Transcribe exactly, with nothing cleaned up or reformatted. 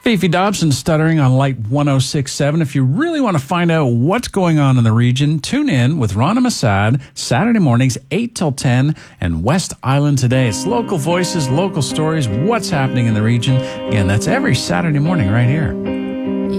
Fifi Dobson stuttering on Light one oh six point seven. If you really want to find out what's going on in the region, tune in with Rana Masad, Saturday mornings, eight till ten, and West Island Today. It's local voices, local stories, what's happening in the region. Again, that's every Saturday morning right here.